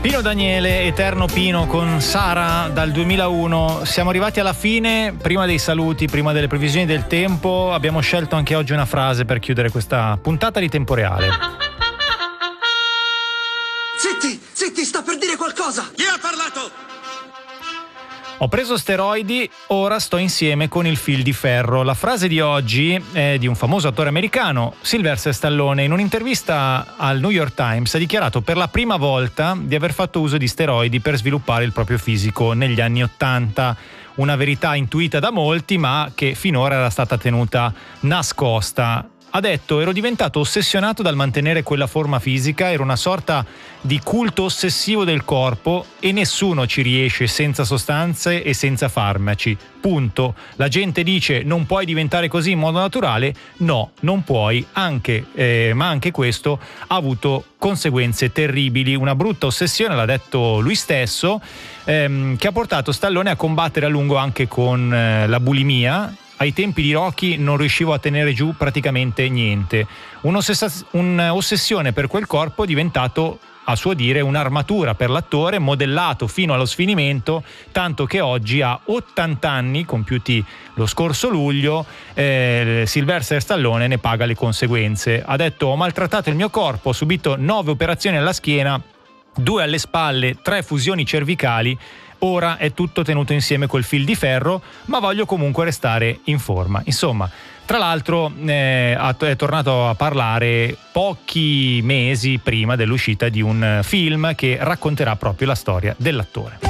Pino Daniele, Eterno Pino con Sara dal 2001. Siamo arrivati alla fine. Prima dei saluti, prima delle previsioni del tempo, abbiamo scelto anche oggi una frase per chiudere questa puntata di Tempo Reale. Zitti, sta per dire qualcosa! Chi ha parlato? Ho preso steroidi, ora sto insieme con il fil di ferro. La frase di oggi è di un famoso attore americano, Sylvester Stallone. In un'intervista al New York Times ha dichiarato per la prima volta di aver fatto uso di steroidi per sviluppare il proprio fisico negli anni '80. Una verità intuita da molti, ma che finora era stata tenuta nascosta. Ha detto: ero diventato ossessionato dal mantenere quella forma fisica, era una sorta di culto ossessivo del corpo e nessuno ci riesce senza sostanze e senza farmaci. Punto. La gente dice non puoi diventare così in modo naturale. No, non puoi, ma anche questo ha avuto conseguenze terribili. Una brutta ossessione, l'ha detto lui stesso, che ha portato Stallone a combattere a lungo anche con la bulimia. Ai tempi di Rocky non riuscivo a tenere giù praticamente niente. Un'ossessione per quel corpo è diventato, a suo dire, un'armatura per l'attore, modellato fino allo sfinimento, tanto che oggi ha 80 anni, compiuti lo scorso luglio. Sylvester Stallone ne paga le conseguenze. Ha detto: ho maltrattato il mio corpo, ho subito 9 operazioni alla schiena, 2 alle spalle, 3 fusioni cervicali. Ora è tutto tenuto insieme col fil di ferro, ma voglio comunque restare in forma. Insomma, tra l'altro è tornato a parlare pochi mesi prima dell'uscita di un film che racconterà proprio la storia dell'attore.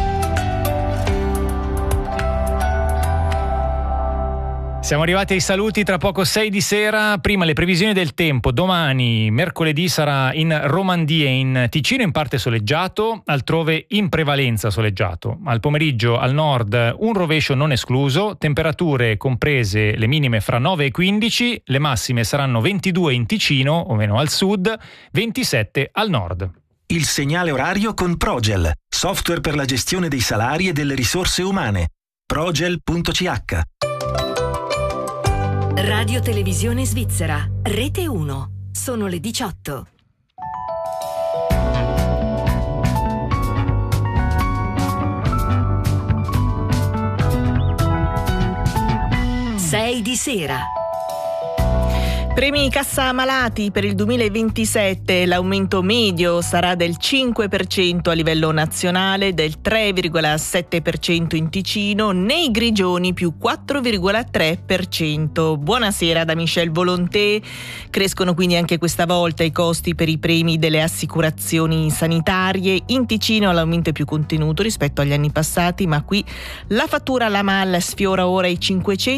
Siamo arrivati ai saluti, tra poco 6 di sera. Prima le previsioni del tempo. Domani, mercoledì, sarà in Romandia e in Ticino in parte soleggiato, altrove in prevalenza soleggiato. Al pomeriggio al nord un rovescio non escluso, temperature comprese le minime fra 9 e 15, le massime saranno 22 in Ticino, o meno al sud, 27 al nord. Il segnale orario con Progel, software per la gestione dei salari e delle risorse umane. Progel.ch. Radio Televisione Svizzera, Rete 1. Sono le 18. Sei di sera. Premi cassa malati per il 2027, l'aumento medio sarà del 5% a livello nazionale, del 3,7% in Ticino, nei Grigioni più 4,3%. Buonasera da Michel Volonté. Crescono quindi anche questa volta i costi per i premi delle assicurazioni sanitarie. In Ticino l'aumento è più contenuto rispetto agli anni passati, ma qui la fattura alla MAL sfiora ora i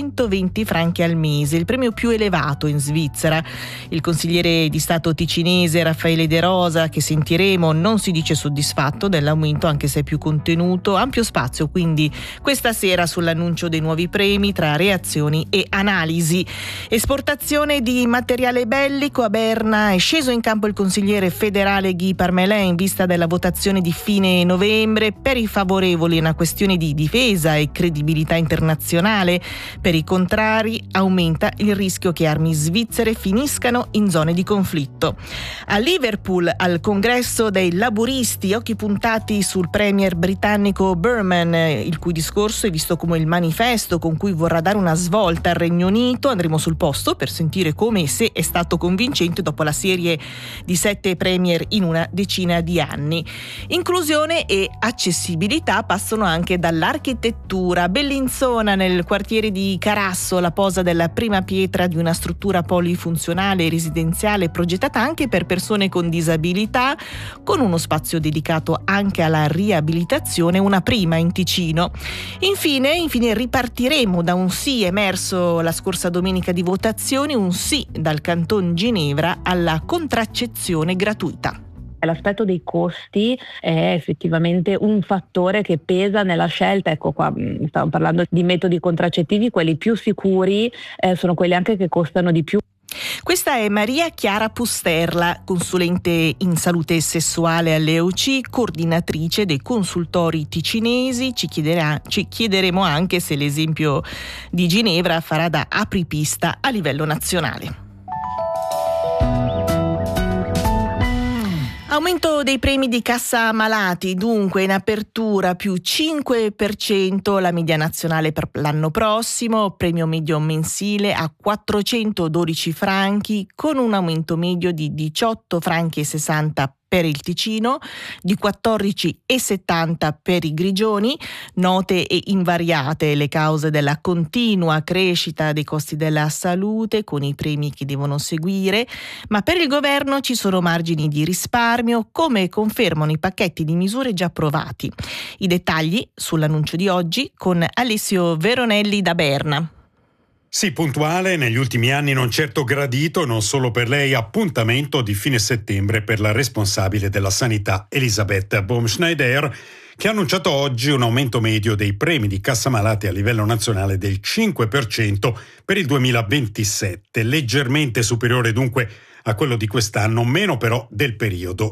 520 franchi al mese, il premio più elevato in Svizzera. Il consigliere di Stato ticinese Raffaele De Rosa, che sentiremo, non si dice soddisfatto dell'aumento, anche se è più contenuto. Ampio spazio quindi questa sera sull'annuncio dei nuovi premi tra reazioni e analisi. Esportazione di materiale bellico. A Berna è sceso in campo il consigliere federale Guy Parmelin in vista della votazione di fine novembre. Per i favorevoli è una questione di difesa e credibilità internazionale, per i contrari aumenta il rischio che armi svizzere finiscano in zone di conflitto. A Liverpool, al congresso dei laburisti, occhi puntati sul premier britannico Burman, il cui discorso è visto come il manifesto con cui vorrà dare una svolta al Regno Unito. Andremo sul posto per sentire come e se è stato convincente dopo la serie di 7 premier in una decina di anni. Inclusione e accessibilità passano anche dall'architettura. Bellinzona, nel quartiere di Carasso, la posa della prima pietra di una struttura polifunzionale e residenziale progettata anche per persone con disabilità, con uno spazio dedicato anche alla riabilitazione, una prima in Ticino. Infine ripartiremo da un sì emerso la scorsa domenica di votazioni, un sì dal Canton Ginevra alla contraccezione gratuita. L'aspetto dei costi è effettivamente un fattore che pesa nella scelta. Ecco qua, stavo parlando di metodi contraccettivi, quelli più sicuri sono quelli anche che costano di più. Questa è Maria Chiara Pusterla, consulente in salute sessuale all'EOC, coordinatrice dei consultori ticinesi. Ci chiederemo anche se l'esempio di Ginevra farà da apripista a livello nazionale. Aumento dei premi di cassa malati, dunque in apertura più 5% la media nazionale per l'anno prossimo, premio medio mensile a 412 franchi con un aumento medio di 18 franchi e 60 per il Ticino, di 14,70 per i Grigioni. Note e invariate le cause della continua crescita dei costi della salute con i premi che devono seguire, ma per il governo ci sono margini di risparmio, come confermano i pacchetti di misure già approvati. I dettagli sull'annuncio di oggi con Alessio Veronelli da Berna. Sì, puntuale, negli ultimi anni non certo gradito, non solo per lei, appuntamento di fine settembre per la responsabile della sanità Elisabeth Baumschneider, che ha annunciato oggi un aumento medio dei premi di cassa malati a livello nazionale del 5% per il 2027, leggermente superiore dunque a quello di quest'anno, meno però del periodo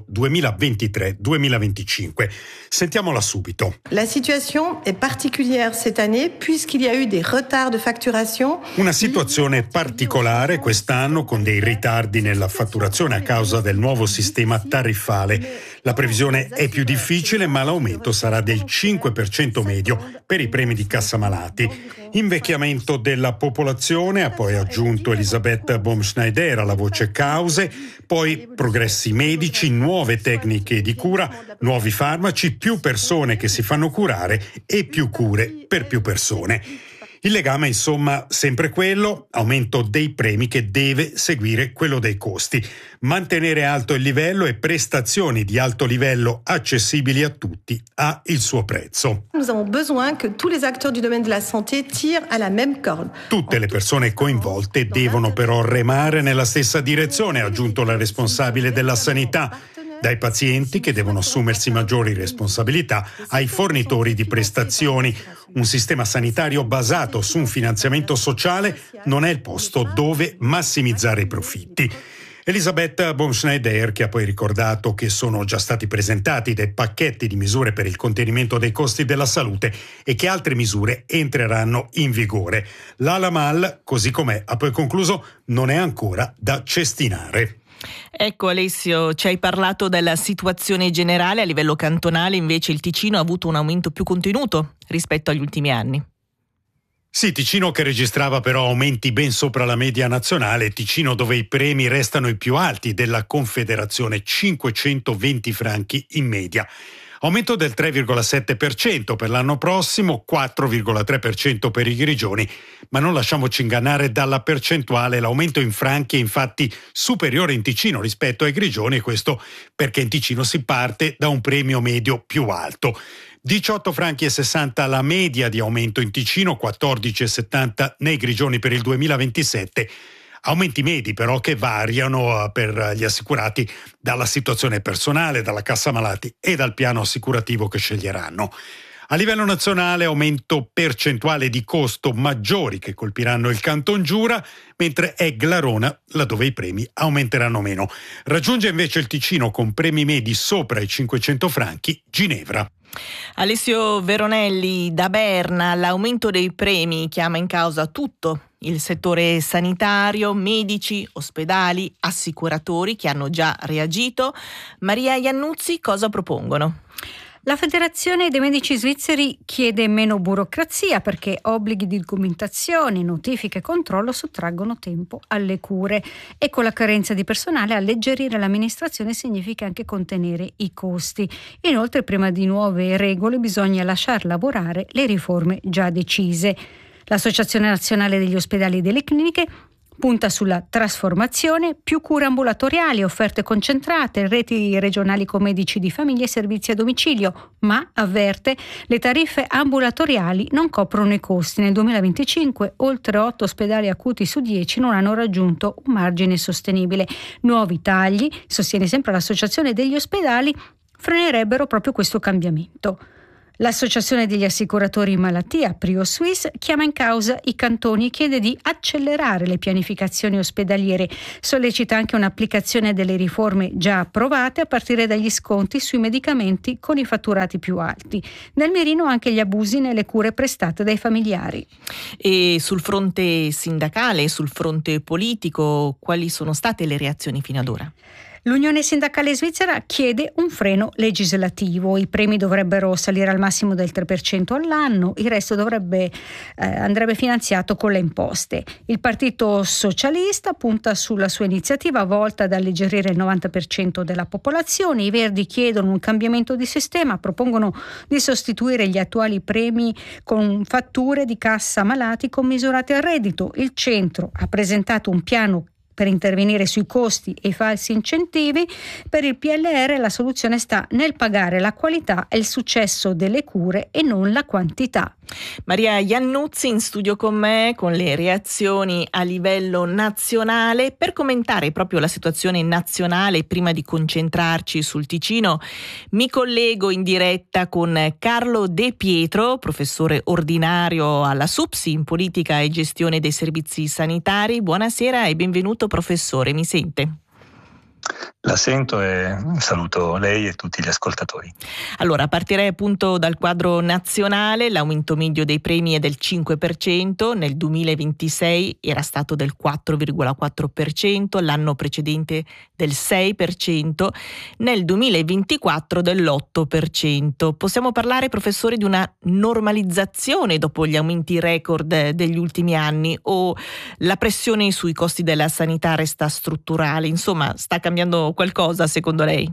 2023-2025. Sentiamola subito. La situation est particulière cette année puisqu'il y a eu des retards de facturation. Una situazione particolare quest'anno con dei ritardi nella fatturazione a causa del nuovo sistema tariffale. La previsione è più difficile, ma l'aumento sarà del 5% medio per i premi di cassa malati. Invecchiamento della popolazione, ha poi aggiunto Elisabeth Baumschneider alla voce cause, poi progressi medici, nuove tecniche di cura, nuovi farmaci, più persone che si fanno curare e più cure per più persone. Il legame, insomma, sempre quello, aumento dei premi che deve seguire quello dei costi. Mantenere alto il livello e prestazioni di alto livello accessibili a tutti ha il suo prezzo. Nous avons besoin que tous les acteurs du domaine de la santé tirent à la même corde. Tutte le persone coinvolte devono però remare nella stessa direzione, ha aggiunto la responsabile della sanità. Dai pazienti che devono assumersi maggiori responsabilità ai fornitori di prestazioni. Un sistema sanitario basato su un finanziamento sociale non è il posto dove massimizzare i profitti. Elisabeth Baumschneider, che ha poi ricordato che sono già stati presentati dei pacchetti di misure per il contenimento dei costi della salute e che altre misure entreranno in vigore. L'Alamal, così com'è, ha poi concluso, non è ancora da cestinare. Ecco Alessio, ci hai parlato della situazione generale, a livello cantonale invece il Ticino ha avuto un aumento più contenuto rispetto agli ultimi anni. Sì, Ticino che registrava però aumenti ben sopra la media nazionale, Ticino dove i premi restano i più alti della Confederazione, 520 franchi in media. Aumento del 3,7% per l'anno prossimo, 4,3% per i Grigioni, ma non lasciamoci ingannare dalla percentuale, l'aumento in franchi è infatti superiore in Ticino rispetto ai Grigioni, questo perché in Ticino si parte da un premio medio più alto. 18 franchi e 60 la media di aumento in Ticino, 14,70 nei Grigioni per il 2027. Aumenti medi però che variano per gli assicurati dalla situazione personale, dalla cassa malati e dal piano assicurativo che sceglieranno. A livello nazionale aumento percentuale di costo maggiori che colpiranno il Canton Giura, mentre è Glarona laddove i premi aumenteranno meno. Raggiunge invece il Ticino con premi medi sopra i 500 franchi Ginevra. Alessio Veronelli da Berna, l'aumento dei premi chiama in causa tutto il settore sanitario, medici, ospedali, assicuratori che hanno già reagito. Maria Iannuzzi, cosa propongono? La Federazione dei Medici Svizzeri chiede meno burocrazia perché obblighi di documentazione, notifiche e controllo sottraggono tempo alle cure e con la carenza di personale alleggerire l'amministrazione significa anche contenere i costi. Inoltre, prima di nuove regole bisogna lasciar lavorare le riforme già decise. L'Associazione Nazionale degli Ospedali e delle Cliniche punta sulla trasformazione, più cure ambulatoriali, offerte concentrate, reti regionali con medici di famiglia e servizi a domicilio, ma avverte le tariffe ambulatoriali non coprono i costi. Nel 2025 oltre 8 ospedali acuti su 10 non hanno raggiunto un margine sostenibile. Nuovi tagli, sostiene sempre l'Associazione degli Ospedali, frenerebbero proprio questo cambiamento. L'Associazione degli assicuratori in malattia, Prio Suisse, chiama in causa i cantoni e chiede di accelerare le pianificazioni ospedaliere. Sollecita anche un'applicazione delle riforme già approvate a partire dagli sconti sui medicamenti con i fatturati più alti. Nel mirino anche gli abusi nelle cure prestate dai familiari. E sul fronte sindacale, sul fronte politico, quali sono state le reazioni fino ad ora? L'Unione Sindacale Svizzera chiede un freno legislativo. I premi dovrebbero salire al massimo del 3% all'anno, il resto andrebbe finanziato con le imposte. Il Partito Socialista punta sulla sua iniziativa volta ad alleggerire il 90% della popolazione. I Verdi chiedono un cambiamento di sistema, propongono di sostituire gli attuali premi con fatture di cassa malati commisurate al reddito. Il centro ha presentato un piano per intervenire sui costi e i falsi incentivi. Per il PLR la soluzione sta nel pagare la qualità e il successo delle cure e non la quantità. Maria Iannuzzi in studio con me con le reazioni a livello nazionale. Per commentare proprio la situazione nazionale, prima di concentrarci sul Ticino, mi collego in diretta con Carlo De Pietro, professore ordinario alla SUPSI in politica e gestione dei servizi sanitari. Buonasera e benvenuto professore, mi sente? La sento e saluto lei e tutti gli ascoltatori. Allora, partirei appunto dal quadro nazionale. L'aumento medio dei premi è del 5%, nel 2026 era stato del 4,4%, l'anno precedente del 6%, nel 2024 dell'8%. Possiamo parlare, professore, di una normalizzazione dopo gli aumenti record degli ultimi anni, o la pressione sui costi della sanità resta strutturale? Insomma, sta cambiando qualcosa secondo lei?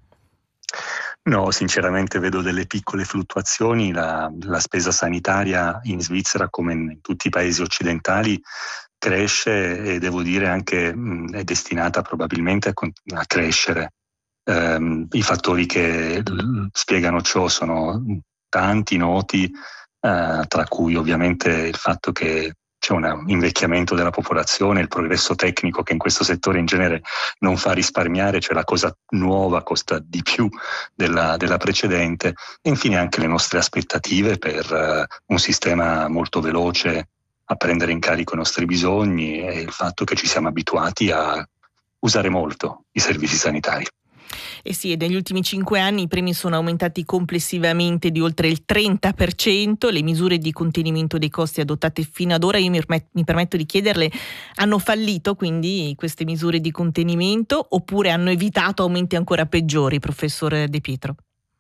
No, sinceramente vedo delle piccole fluttuazioni. La spesa sanitaria in Svizzera, come in tutti i paesi occidentali, cresce e devo dire anche è destinata probabilmente a crescere. I fattori che spiegano ciò sono tanti, noti, tra cui ovviamente il fatto che c'è un invecchiamento della popolazione, il progresso tecnico che in questo settore in genere non fa risparmiare, cioè la cosa nuova costa di più della precedente, e infine anche le nostre aspettative per un sistema molto veloce a prendere in carico i nostri bisogni e il fatto che ci siamo abituati a usare molto i servizi sanitari. Eh sì, e negli ultimi 5 anni i premi sono aumentati complessivamente di oltre il 30%, le misure di contenimento dei costi adottate fino ad ora, io mi permetto di chiederle, hanno fallito quindi queste misure di contenimento oppure hanno evitato aumenti ancora peggiori, professore De Pietro?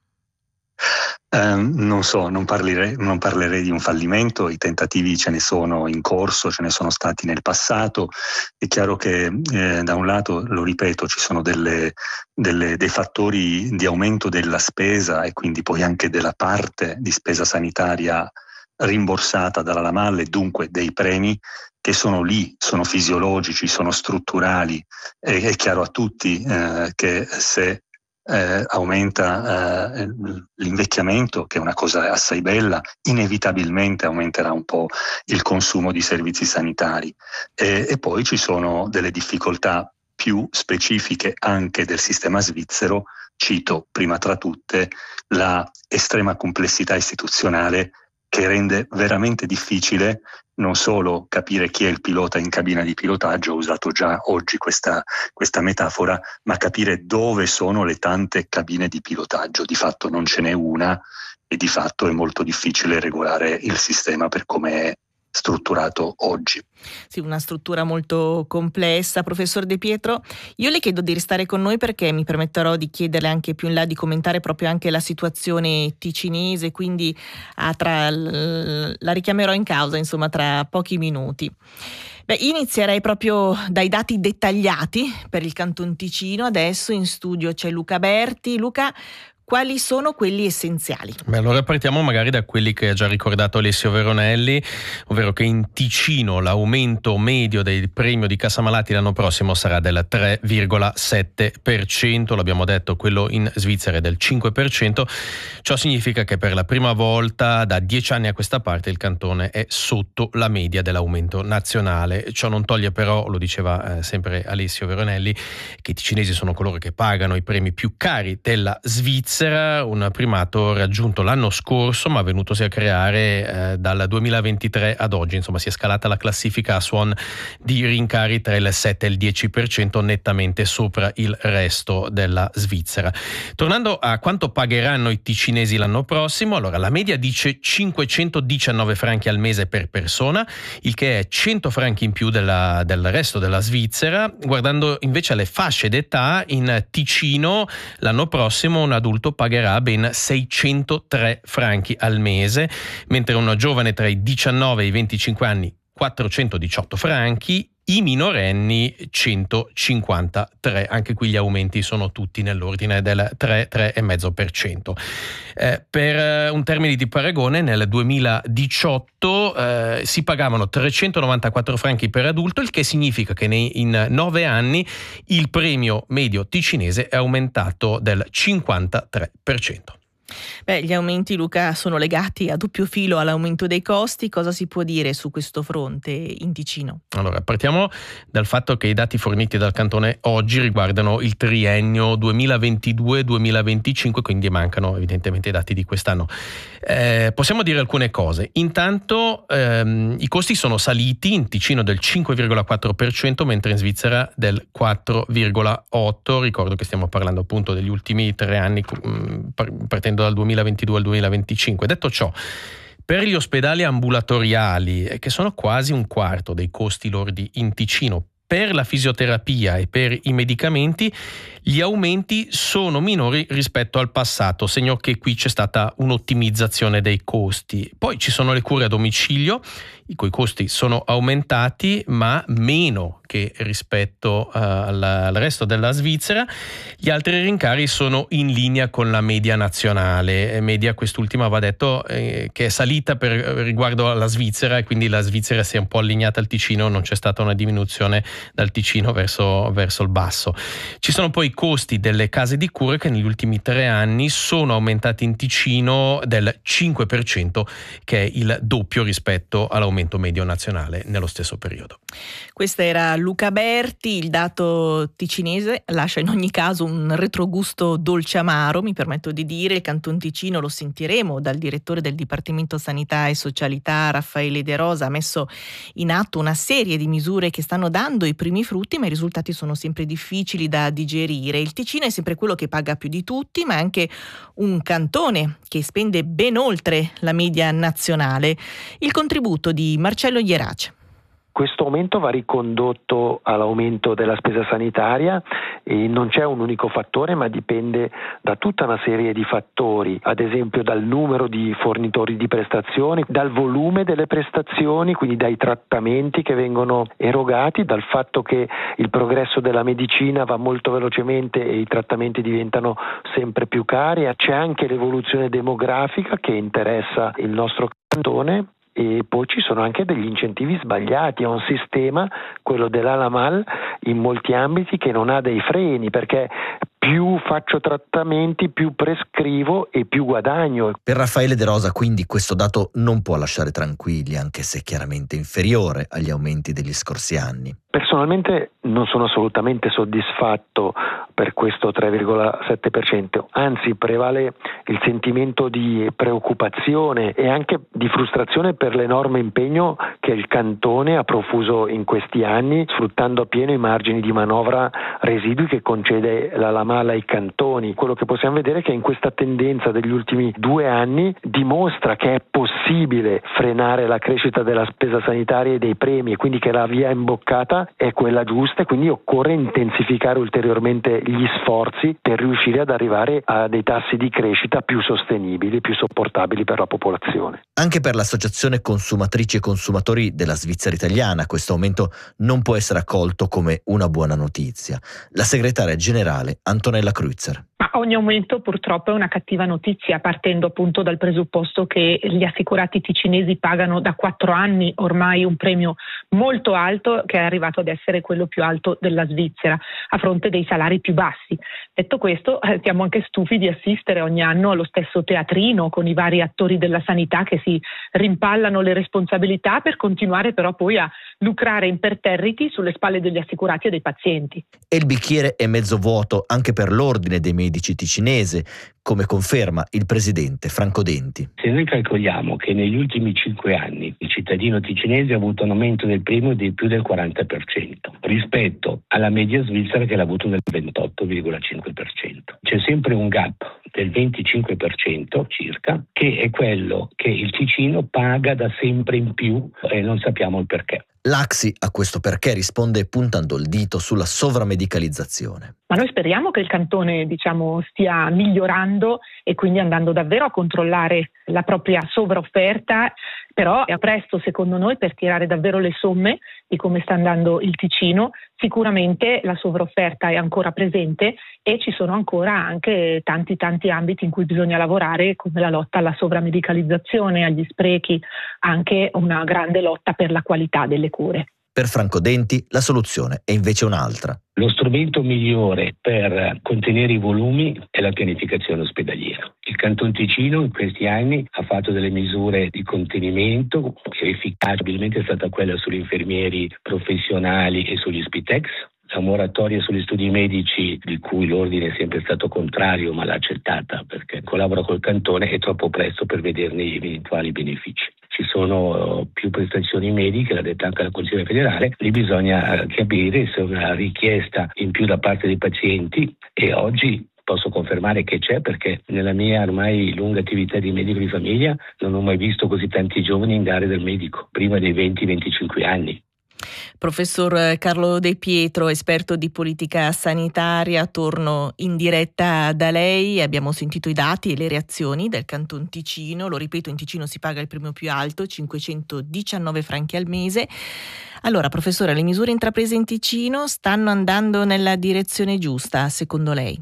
Non so, non parlerei di un fallimento. I tentativi ce ne sono in corso, ce ne sono stati nel passato. È chiaro che da un lato, lo ripeto, ci sono dei fattori di aumento della spesa e quindi poi anche della parte di spesa sanitaria rimborsata dalla LAMAL e dunque dei premi che sono lì, sono fisiologici, sono strutturali. È chiaro a tutti che se aumenta l'invecchiamento, che è una cosa assai bella, inevitabilmente aumenterà un po' il consumo di servizi sanitari e poi ci sono delle difficoltà più specifiche anche del sistema svizzero. Cito prima tra tutte la estrema complessità istituzionale che rende veramente difficile non solo capire chi è il pilota in cabina di pilotaggio, ho usato già oggi questa metafora, ma capire dove sono le tante cabine di pilotaggio. Di fatto non ce n'è una e di fatto è molto difficile regolare il sistema per come è strutturato oggi. Sì, una struttura molto complessa. Professor De Pietro, io le chiedo di restare con noi perché mi permetterò di chiederle anche più in là di commentare proprio anche la situazione ticinese, quindi la richiamerò in causa insomma tra pochi minuti. Inizierei proprio dai dati dettagliati per il Canton Ticino. Adesso in studio c'è Luca Berti. Luca, quali sono quelli essenziali? Allora partiamo magari da quelli che ha già ricordato Alessio Veronelli, ovvero che in Ticino l'aumento medio del premio di cassa malati l'anno prossimo sarà del 3,7%, l'abbiamo detto, quello in Svizzera è del 5%. Ciò significa che per la prima volta da 10 anni a questa parte il cantone è sotto la media dell'aumento nazionale. Ciò non toglie però, lo diceva sempre Alessio Veronelli, che i ticinesi sono coloro che pagano i premi più cari della Svizzera. Svizzera, un primato raggiunto l'anno scorso ma venutosi a creare dal 2023 ad oggi. Insomma, si è scalata la classifica a suon di rincari tra il 7 e il 10%, nettamente sopra il resto della Svizzera. Tornando a quanto pagheranno i ticinesi l'anno prossimo, allora la media dice 519 franchi al mese per persona, il che è 100 franchi in più del resto della Svizzera. Guardando invece alle fasce d'età, in Ticino l'anno prossimo un adulto pagherà ben 603 franchi al mese, mentre un giovane tra i 19 e i 25 anni 418 franchi, i minorenni 153. Anche qui gli aumenti sono tutti nell'ordine del 3-3,5%. Per un termine di paragone, nel 2018 si pagavano 394 franchi per adulto, il che significa che in 9 anni il premio medio ticinese è aumentato del 53%. Gli aumenti, Luca, sono legati a doppio filo all'aumento dei costi. Cosa si può dire su questo fronte in Ticino? Allora, partiamo dal fatto che i dati forniti dal cantone oggi riguardano il triennio 2022-2025, quindi mancano evidentemente i dati di quest'anno. Possiamo dire alcune cose. Intanto i costi sono saliti in Ticino del 5,4%, mentre in Svizzera del 4,8%. Ricordo che stiamo parlando appunto degli ultimi 3 anni, partendo dal 2022 al 2025. Detto ciò, per gli ospedali ambulatoriali, che sono quasi un quarto dei costi lordi in Ticino, per la fisioterapia e per i medicamenti, gli aumenti sono minori rispetto al passato, segno che qui c'è stata un'ottimizzazione dei costi. Poi ci sono le cure a domicilio, i cui costi sono aumentati, ma meno che rispetto al resto della Svizzera. Gli altri rincari sono in linea con la media nazionale, media quest'ultima va detto che è salita riguardo alla Svizzera, e quindi la Svizzera si è un po' allineata al Ticino, non c'è stata una diminuzione dal Ticino verso il basso. Ci sono poi i costi delle case di cure, che negli ultimi 3 anni sono aumentati in Ticino del 5%, che è il doppio rispetto all'aumento medio nazionale nello stesso periodo. Questo era Luca Berti. Il dato ticinese lascia in ogni caso un retrogusto dolce amaro, mi permetto di dire. Il Canton Ticino, lo sentiremo dal direttore del Dipartimento Sanità e Socialità, Raffaele De Rosa, ha messo in atto una serie di misure che stanno dando i primi frutti, ma i risultati sono sempre difficili da digerire. Il Ticino è sempre quello che paga più di tutti, ma è anche un cantone che spende ben oltre la media nazionale. Il contributo di Marcello Ierace. Questo aumento va ricondotto all'aumento della spesa sanitaria e non c'è un unico fattore, ma dipende da tutta una serie di fattori, ad esempio dal numero di fornitori di prestazioni, dal volume delle prestazioni, quindi dai trattamenti che vengono erogati, dal fatto che il progresso della medicina va molto velocemente e i trattamenti diventano sempre più cari. C'è anche l'evoluzione demografica che interessa il nostro cantone. E poi ci sono anche degli incentivi sbagliati, è un sistema, quello dell'Alamal, in molti ambiti che non ha dei freni, perché più faccio trattamenti, più prescrivo e più guadagno. Per Raffaele De Rosa quindi questo dato non può lasciare tranquilli, anche se chiaramente inferiore agli aumenti degli scorsi anni. Personalmente non sono assolutamente soddisfatto per questo 3,7%, anzi prevale il sentimento di preoccupazione e anche di frustrazione per l'enorme impegno che il cantone ha profuso in questi anni, sfruttando appieno i margini di manovra residui che concede l'Alamal ai cantoni. Quello che possiamo vedere è che in questa tendenza degli ultimi 2 anni dimostra che è possibile frenare la crescita della spesa sanitaria e dei premi, e quindi che la via imboccata è quella giusta, e quindi occorre intensificare ulteriormente gli sforzi per riuscire ad arrivare a dei tassi di crescita più sostenibili, più sopportabili per la popolazione. Anche per l'Associazione Consumatrici e Consumatori della Svizzera Italiana questo aumento non può essere accolto come una buona notizia. La segretaria generale Antonella Kreuzer. Ma ogni aumento purtroppo è una cattiva notizia, partendo appunto dal presupposto che gli assicurati ticinesi pagano da 4 anni ormai un premio molto alto, che è arrivato ad essere quello più più alto della Svizzera, a fronte dei salari più bassi. Detto questo, siamo anche stufi di assistere ogni anno allo stesso teatrino con i vari attori della sanità che si rimpallano le responsabilità per continuare però poi a lucrare imperterriti sulle spalle degli assicurati e dei pazienti. E il bicchiere è mezzo vuoto anche per l'Ordine dei Medici ticinese, come conferma il presidente Franco Denti. Se noi calcoliamo che negli ultimi 5 anni il cittadino ticinese ha avuto un aumento del premio di più del 40% rispetto alla media svizzera che l'ha avuto del 28,5%. C'è sempre un gap del 25% circa, che è quello che il Ticino paga da sempre in più e non sappiamo il perché. L'ACSI a questo perché risponde puntando il dito sulla sovramedicalizzazione. Ma noi speriamo che il cantone, stia migliorando e quindi andando davvero a controllare la propria sovraofferta, però è presto secondo noi per tirare davvero le somme di come sta andando il Ticino. Sicuramente la sovraofferta è ancora presente e ci sono ancora anche tanti ambiti in cui bisogna lavorare, come la lotta alla sovramedicalizzazione, agli sprechi, anche una grande lotta per la qualità delle cure. Per Franco Denti la soluzione è invece un'altra. Lo strumento migliore per contenere i volumi è la pianificazione ospedaliera. Il Canton Ticino in questi anni ha fatto delle misure di contenimento, efficace è stata quella sugli infermieri professionali e sugli Spitex. La moratoria sugli studi medici, di cui l'ordine è sempre stato contrario ma l'ha accettata perché collabora col cantone, è troppo presto per vederne gli eventuali benefici. Ci sono più prestazioni mediche, l'ha detta anche la Consiglio federale, lì bisogna capire se una richiesta in più da parte dei pazienti, e oggi posso confermare che c'è, perché nella mia ormai lunga attività di medico di famiglia non ho mai visto così tanti giovani andare dal medico, prima dei 20-25 anni. Professor Carlo De Pietro, esperto di politica sanitaria, torno in diretta da lei. Abbiamo sentito i dati e le reazioni del Canton Ticino. Lo ripeto, in Ticino si paga il premio più alto, 519 franchi al mese. Allora, professore, le misure intraprese in Ticino stanno andando nella direzione giusta, secondo lei?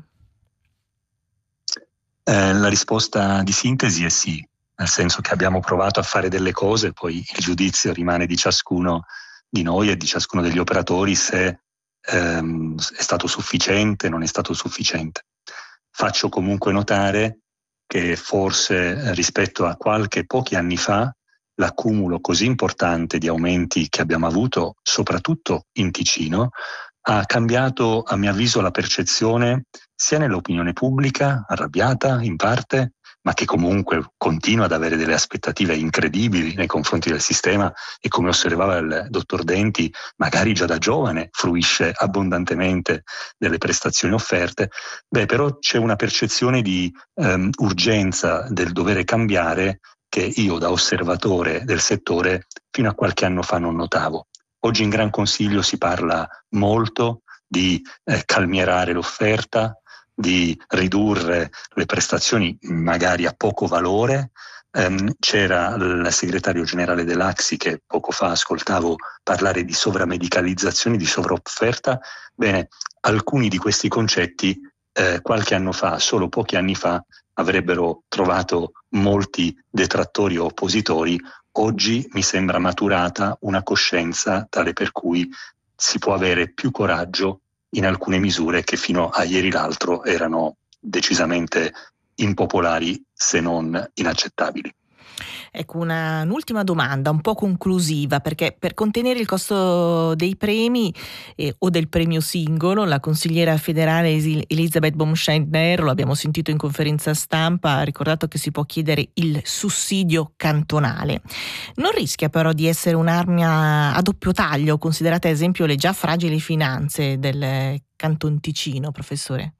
La risposta di sintesi è sì, nel senso che abbiamo provato a fare delle cose, poi il giudizio rimane di ciascuno di noi e di ciascuno degli operatori se è stato sufficiente, non è stato sufficiente. Faccio comunque notare che forse rispetto a pochi anni fa l'accumulo così importante di aumenti che abbiamo avuto, soprattutto in Ticino, ha cambiato a mio avviso la percezione sia nell'opinione pubblica, arrabbiata in parte, ma che comunque continua ad avere delle aspettative incredibili nei confronti del sistema e, come osservava il dottor Denti, magari già da giovane fruisce abbondantemente delle prestazioni offerte. Però c'è una percezione di urgenza del dovere cambiare che io da osservatore del settore fino a qualche anno fa non notavo. Oggi in Gran Consiglio si parla molto di calmierare l'offerta, di ridurre le prestazioni magari a poco valore. C'era il segretario generale dell'ACSI che poco fa ascoltavo parlare di sovramedicalizzazione, di sovraofferta. Bene, alcuni di questi concetti qualche anno fa, solo pochi anni fa, avrebbero trovato molti detrattori o oppositori. Oggi mi sembra maturata una coscienza tale per cui si può avere più coraggio in alcune misure che fino a ieri l'altro erano decisamente impopolari, se non inaccettabili. Ecco, un'ultima domanda un po' conclusiva, perché per contenere il costo dei premi o del premio singolo, la consigliera federale Elisabeth Baumschneider, lo abbiamo sentito in conferenza stampa, ha ricordato che si può chiedere il sussidio cantonale. Non rischia però di essere un'arma a doppio taglio, considerate ad esempio le già fragili finanze del Canton Ticino, professore?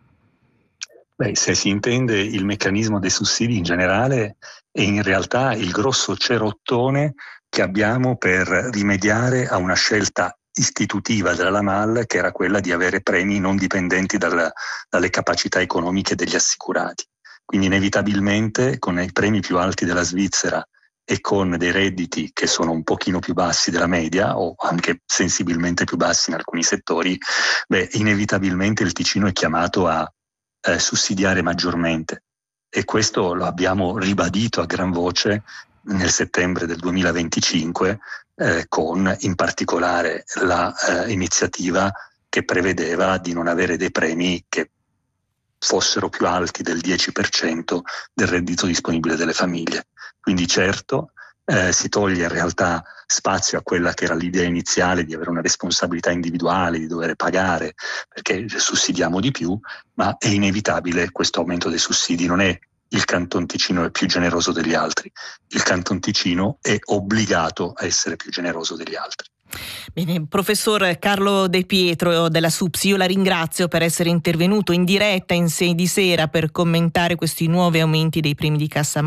Se si intende il meccanismo dei sussidi in generale, è in realtà il grosso cerottone che abbiamo per rimediare a una scelta istitutiva della LAMAL, che era quella di avere premi non dipendenti dalle capacità economiche degli assicurati. Quindi inevitabilmente con i premi più alti della Svizzera e con dei redditi che sono un pochino più bassi della media o anche sensibilmente più bassi in alcuni settori, inevitabilmente il Ticino è chiamato a sussidiare maggiormente, e questo lo abbiamo ribadito a gran voce nel settembre del 2025, con in particolare la iniziativa che prevedeva di non avere dei premi che fossero più alti del 10% del reddito disponibile delle famiglie. Quindi certo si toglie in realtà spazio a quella che era l'idea iniziale di avere una responsabilità individuale, di dover pagare perché sussidiamo di più, ma è inevitabile questo aumento dei sussidi. Non è il Canton Ticino è più generoso degli altri, il Canton Ticino è obbligato a essere più generoso degli altri. Bene, professor Carlo De Pietro della SUPSI, io la ringrazio per essere intervenuto in diretta in 6 di sera per commentare questi nuovi aumenti dei premi di cassa